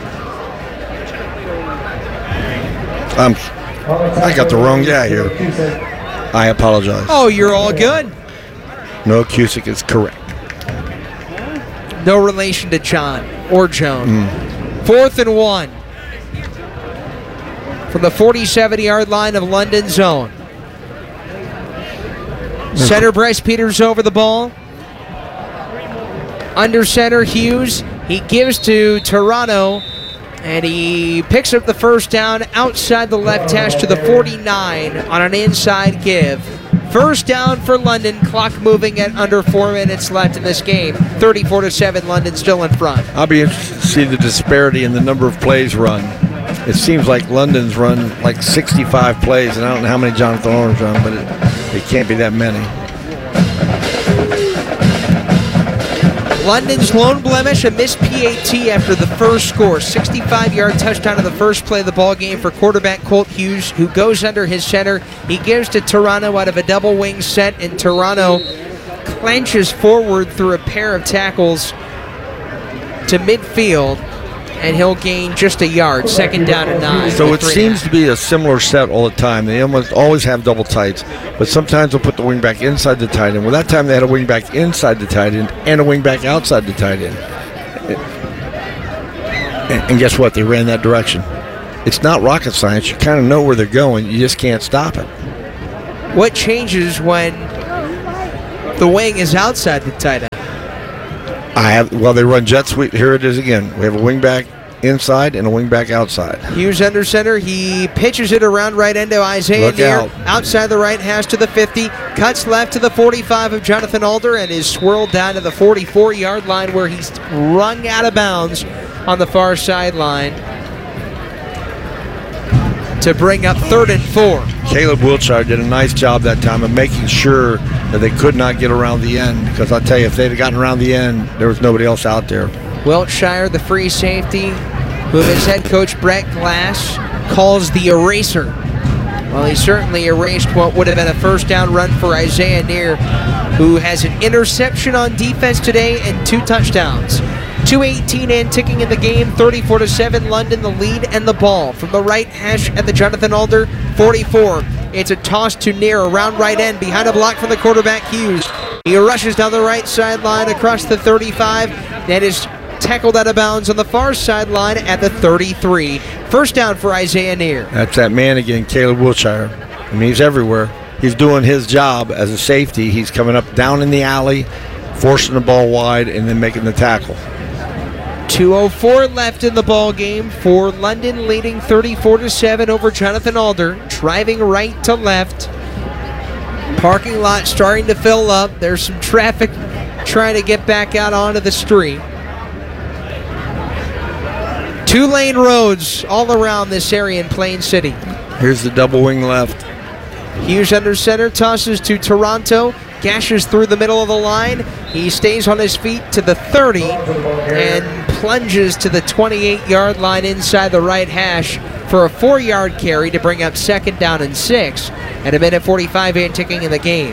Speaker 2: Um, I got the wrong guy here. I apologize.
Speaker 1: Oh, you're all good.
Speaker 2: No, Cusick is correct.
Speaker 1: No relation to John or Joan.
Speaker 2: Mm.
Speaker 1: Fourth and one from the forty-seven-yard line of London zone. Center Bryce Peters over the ball. Under center Hughes. He gives to Toronto, and he picks up the first down outside the left hash to the forty-nine on an inside give. First down for London. Clock moving at under four minutes left in this game. thirty-four to seven. London still in front.
Speaker 2: I'll be interested to see the disparity in the number of plays run. It seems like London's run like sixty-five plays, and I don't know how many Jonathan Alder's run, but it, it can't be that many.
Speaker 1: London's lone blemish, a missed P A T after the first score. sixty-five-yard touchdown in the first play of the ball game for quarterback Colt Hughes, who goes under his center. He gives to Toronto out of a double wing set, and Toronto clenches forward through a pair of tackles to midfield, and he'll gain just a yard. Second down and nine.
Speaker 2: So it seems to be a similar set all the time. They almost always have double tights, but sometimes they'll put the wing back inside the tight end. Well, that time they had a wing back inside the tight end and a wing back outside the tight end. And, and guess what? They ran that direction. It's not rocket science. You kind of know where they're going. You just can't stop it.
Speaker 1: What changes when the wing is outside the tight end?
Speaker 2: I have. Well, they run jet sweep. Here it is again. We have a wing back inside and a wing back outside.
Speaker 1: Hughes under center. He pitches it around right end to Isaiah
Speaker 2: Look
Speaker 1: Neer.
Speaker 2: out.
Speaker 1: Outside the right hash to the fifty. Cuts left to the forty-five of Jonathan Alder and is swirled down to the forty-four-yard line where he's rung out of bounds on the far sideline to bring up third and four.
Speaker 2: Caleb Wiltshire did a nice job that time of making sure that they could not get around the end, because I'll tell you, if they'd have gotten around the end, there was nobody else out there.
Speaker 1: Wiltshire, the free safety, who his head coach Brett Glass calls the eraser. Well, he certainly erased what would have been a first down run for Isaiah Neer, who has an interception on defense today and two touchdowns. two eighteen in, ticking in the game, thirty-four to seven, London the lead and the ball. From the right hash at the Jonathan Alder, forty-four. It's a toss to Neer, around right end, behind a block from the quarterback Hughes. He rushes down the right sideline across the thirty-five. That is tackled out of bounds on the far sideline at the thirty-three. First down for Isaiah Neer.
Speaker 2: That's that man again, Caleb Wiltshire. I mean, he's everywhere. He's doing his job as a safety. He's coming up down in the alley, forcing the ball wide, and then making the tackle.
Speaker 1: two oh four left in the ball game for London, leading thirty-four to seven over Jonathan Alder. Driving right to left. Parking lot starting to fill up. There's some traffic trying to get back out onto the street. Two lane roads all around this area in Plain City.
Speaker 2: Here's the double wing left.
Speaker 1: Hughes under center, tosses to Toronto, gashes through the middle of the line. He stays on his feet to the thirty and plunges to the twenty-eight-yard line inside the right hash for a four-yard carry to bring up second down and six, and a minute forty-five in ticking in the game.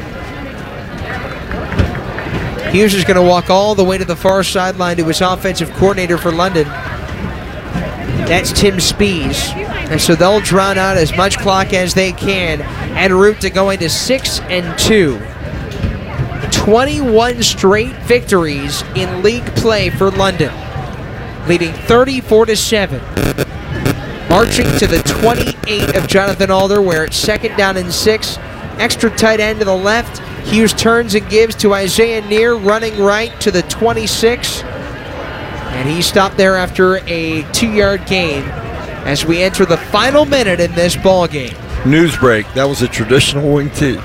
Speaker 1: Hughes is going to walk all the way to the far sideline to his offensive coordinator for London. That's Tim Spees. And so they'll drown out as much clock as they can en route to going to six and two. twenty-one straight victories in league play for London, leading thirty-four to seven. Marching to the twenty-eight of Jonathan Alder, where it's second down and six. Extra tight end to the left. Hughes turns and gives to Isaiah Neer, running right to the twenty-six. And he stopped there after a two-yard gain as we enter the final minute in this ball game.
Speaker 2: News break. That was a traditional wing tee.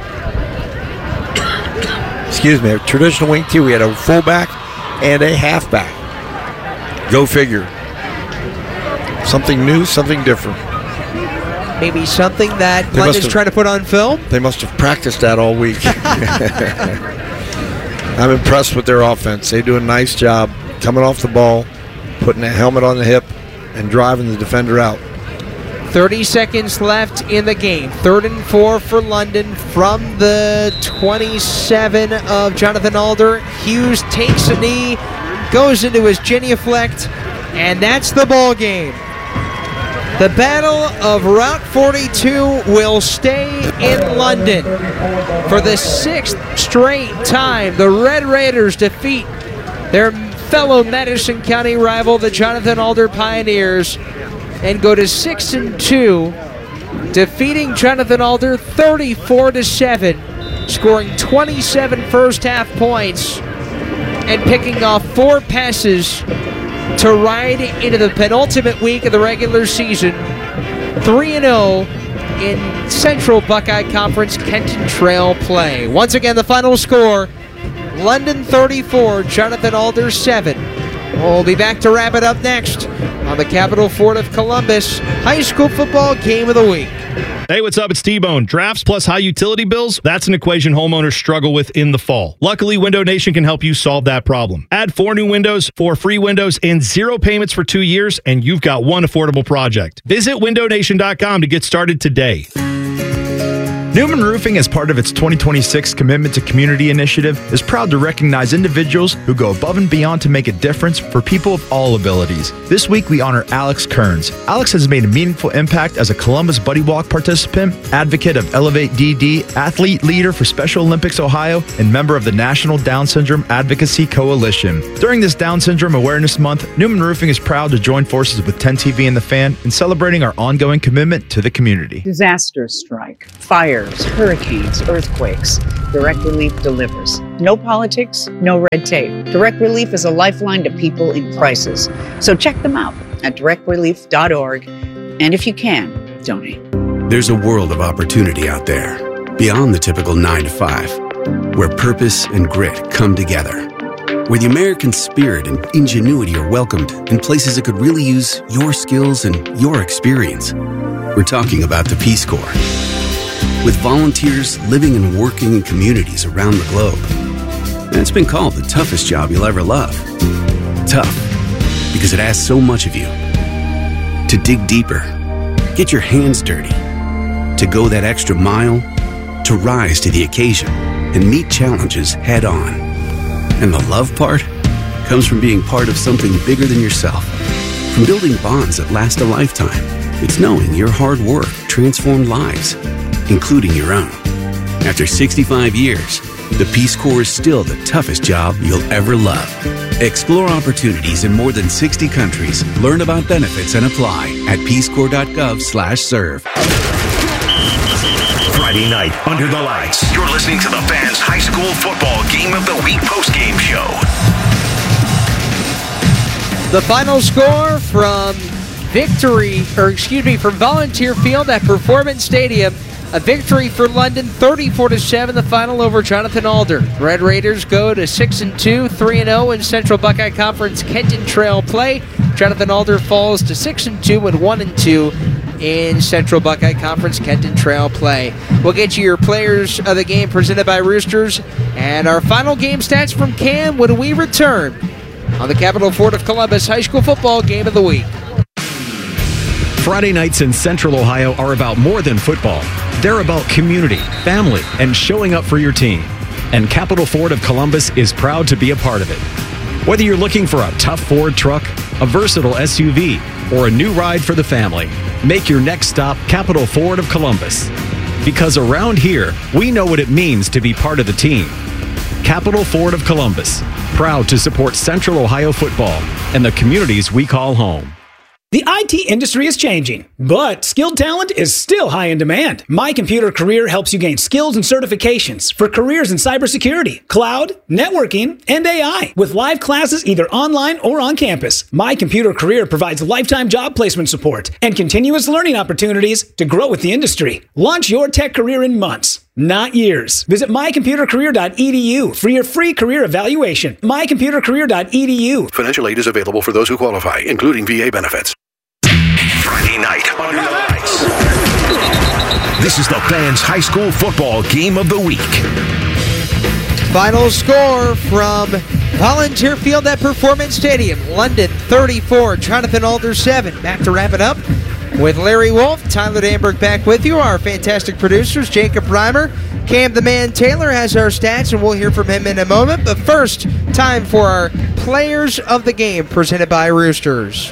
Speaker 2: Excuse me, a traditional wing tee. We had a fullback and a halfback. Go figure. Something new, something different.
Speaker 1: Maybe something that
Speaker 2: They
Speaker 1: London's
Speaker 2: must have-
Speaker 1: trying to put on film?
Speaker 2: They must have practiced that all week. I'm impressed with their offense. They do a nice job coming off the ball, putting a helmet on the hip, and driving the defender out.
Speaker 1: thirty seconds left in the game. Third and four for London from the twenty-seven of Jonathan Alder. Hughes takes a knee, goes into his genuflect, and that's the ball game. The Battle of Route forty-two will stay in London. For the sixth straight time, the Red Raiders defeat their fellow Madison County rival, the Jonathan Alder Pioneers, and go to six and two, defeating Jonathan Alder thirty-four to seven, scoring twenty-seven first half points and picking off four passes to ride into the penultimate week of the regular season, three and oh in Central Buckeye Conference Kenton Trail play. Once again, the final score, London thirty-four, Jonathan Alder seven. We'll be back to wrap it up next on the Capital Ford of Columbus High School Football Game of the Week.
Speaker 18: Hey, what's up? It's T-Bone. Drafts plus high utility bills, that's an equation homeowners struggle with in the fall. Luckily, Window Nation can help you solve that problem. Add four new windows, four free windows, and zero payments for two years, and you've got one affordable project. Visit window nation dot com to get started today.
Speaker 19: Newman Roofing, as part of its twenty twenty-six Commitment to Community initiative, is proud to recognize individuals who go above and beyond to make a difference for people of all abilities. This week, we honor Alex Kearns. Alex has made a meaningful impact as a Columbus Buddy Walk participant, advocate of Elevate D D, athlete leader for Special Olympics Ohio, and member of the National Down Syndrome Advocacy Coalition. During this Down Syndrome Awareness Month, Newman Roofing is proud to join forces with ten T V and The Fan in celebrating our ongoing commitment to the community.
Speaker 20: Disasters strike, fires, hurricanes, earthquakes. Direct Relief delivers. No politics, no red tape. Direct Relief is a lifeline to people in crisis. So check them out at direct relief dot org. And if you can, donate.
Speaker 21: There's a world of opportunity out there, beyond the typical nine to five, where purpose and grit come together, where the American spirit and ingenuity are welcomed in places that could really use your skills and your experience. We're talking about the Peace Corps. With volunteers living and working in communities around the globe. And it's been called the toughest job you'll ever love. Tough, because it asks so much of you. To dig deeper, get your hands dirty, to go that extra mile, to rise to the occasion and meet challenges head on. And the love part comes from being part of something bigger than yourself, from building bonds that last a lifetime. It's knowing your hard work transformed lives, including your own. After sixty-five years, the Peace Corps is still the toughest job you'll ever love. Explore opportunities in more than sixty countries. Learn about benefits and apply at peace corps dot gov slash serve.
Speaker 4: Friday night, under the lights, you're listening to the Fans High School Football Game of the Week postgame show.
Speaker 1: The final score from victory, or excuse me, from Volunteer Field at Performance Stadium. A victory for London, thirty-four to seven, the final over Jonathan Alder. Red Raiders go to six and two, three and oh in Central Buckeye Conference Kenton Trail play. Jonathan Alder falls to six and two and one and two in Central Buckeye Conference Kenton Trail play. We'll get you your players of the game presented by Roosters and our final game stats from Cam when we return on the Capital Ford of Columbus High School Football Game of the Week.
Speaker 6: Friday nights in Central Ohio are about more than football. They're about community, family, and showing up for your team. And Capital Ford of Columbus is proud to be a part of it. Whether you're looking for a tough Ford truck, a versatile S U V, or a new ride for the family, make your next stop Capital Ford of Columbus. Because around here, we know what it means to be part of the team. Capital Ford of Columbus, proud to support Central Ohio football and the communities we call home.
Speaker 22: The I T industry is changing, but skilled talent is still high in demand. My Computer Career helps you gain skills and certifications for careers in cybersecurity, cloud, networking, and A I, with live classes either online or on campus. My Computer Career provides lifetime job placement support and continuous learning opportunities to grow with the industry. Launch your tech career in months, not years. Visit my computer career dot e d u for your free career evaluation. my computer career dot e d u.
Speaker 4: Financial aid is available for those who qualify, including V A benefits. Friday night, under the lights. This is the Fans High School Football Game of the Week.
Speaker 1: Final score from Volunteer Field at Performance Stadium. London thirty-four, Jonathan Alder seven. Back to wrap it up with Larry Wolf, Tyler Danberg back with you. Our fantastic producers, Jacob Reimer, Cam the Man Taylor has our stats, and we'll hear from him in a moment. But first, time for our Players of the Game, presented by Roosters.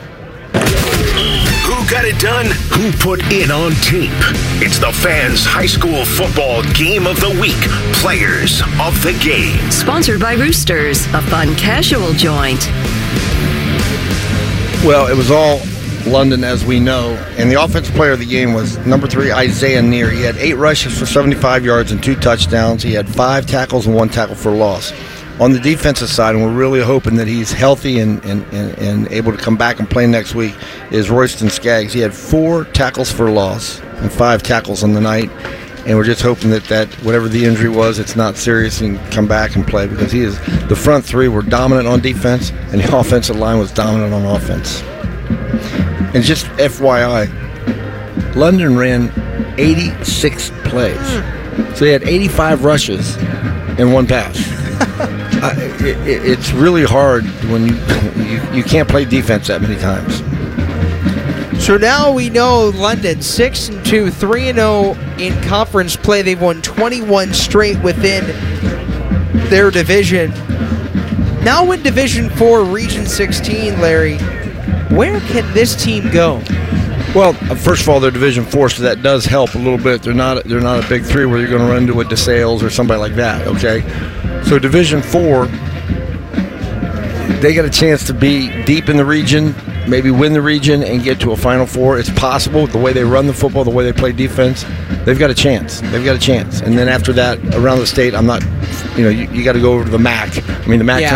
Speaker 4: Who got it done? Who put it on tape? It's the Fans High School Football Game of the Week. Players of the Game.
Speaker 23: Sponsored by Roosters, a fun casual joint.
Speaker 2: Well, it was all London, as we know, and the offensive player of the game was number three, Isaiah Neer. He had eight rushes for seventy-five yards and two touchdowns. He had five tackles and one tackle for loss. On the defensive side, and we're really hoping that he's healthy and, and, and, and able to come back and play next week, is Royston Skaggs. He had four tackles for loss and five tackles on the night, and we're just hoping that, that whatever the injury was, it's not serious and come back and play, because he is the front three were dominant on defense, and the offensive line was dominant on offense. And just F Y I, London ran eighty-six plays. So he had eighty-five rushes and one pass. uh, it, it, it's really hard when you, you you can't play defense that many times.
Speaker 1: So now we know London six and two, three and zero in conference play. They've won twenty-one straight within their division. Now in Division Four, Region sixteen, Larry, where can this team go?
Speaker 2: Well, first of all, they're Division Four, so that does help a little bit. They're not they're not a Big Three where you're going to run into a DeSales or somebody like that. Okay, so Division Four, they got a chance to be deep in the region, maybe win the region and get to a Final Four. It's possible. The way they run the football, the way they play defense, they've got a chance. They've got a chance. And then after that, around the state, I'm not, you know, you, you got to go over to the M A C. I mean, the M A C
Speaker 1: Yeah.